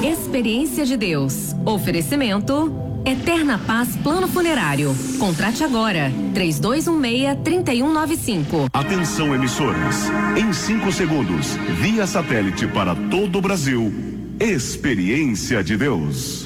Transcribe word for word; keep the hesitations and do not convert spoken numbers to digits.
Experiência de Deus. Oferecimento Eterna Paz Plano Funerário. Contrate agora. três dois um seis, três um nove cinco. Atenção, emissoras. Em cinco segundos, via satélite para todo o Brasil. Experiência de Deus.